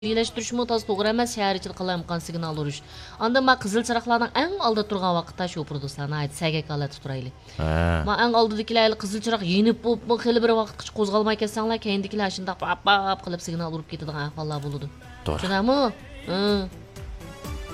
belgilashtirishmi to'g'ri to'g'ri emas, shaharchilik qilayotgan signal urish. Anda men qizil chiroqlarning eng oldida turgan vaqtda shu produslarni ayt sagak holatda turaylik. Men eng oldidagilar qizil chiroq yenib bo'lib, xili bir vaqtgacha qo'zg'almay ketsanglar, keyingilar shunday pap qilib signal urib ketadigan ahvollar bo'ladi. To'g'ri. Tushunami?